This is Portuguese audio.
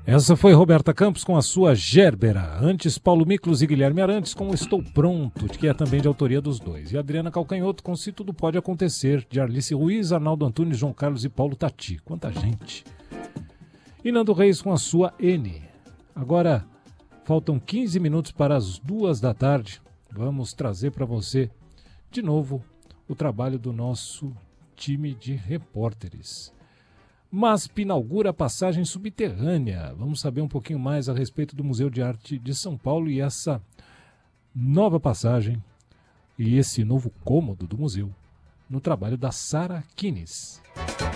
Essa foi Roberta Campos com a sua Gérbera. Antes, Paulo Miklos e Guilherme Arantes com Estou Pronto, que é também de autoria dos dois. E Adriana Calcanhoto com Se Tudo Pode Acontecer, de Arlice Ruiz, Arnaldo Antunes, João Carlos e Paulo Tati. Quanta gente! E Nando Reis com a sua N. Agora, faltam 15 minutos para as 2 da tarde. Vamos trazer para você, de novo, o trabalho do nosso time de repórteres. MASP inaugura a passagem subterrânea. Vamos saber um pouquinho mais a respeito do Museu de Arte de São Paulo e essa nova passagem e esse novo cômodo do museu no trabalho da Sara Kines.